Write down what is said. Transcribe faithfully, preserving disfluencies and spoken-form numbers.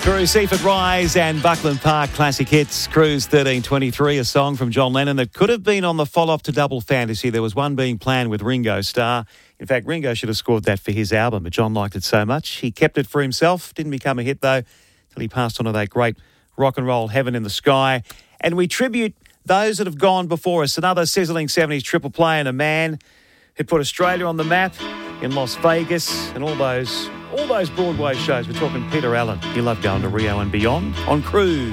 Through Seaford Rise and Buckland Park Classic Hits, Cruise thirteen twenty-three, a song from John Lennon that could have been on the follow-up to Double Fantasy. There was one being planned with Ringo Starr. In fact, Ringo should have scored that for his album, but John liked it so much. He kept it for himself. Didn't become a hit, though, till he passed on to that great rock and roll Heaven in the Sky. And we tribute those that have gone before us. Another sizzling seventies triple play and a man who put Australia on the map in Las Vegas and all those all those Broadway shows. We're talking Peter Allen. He loved going to Rio and beyond on Cruise.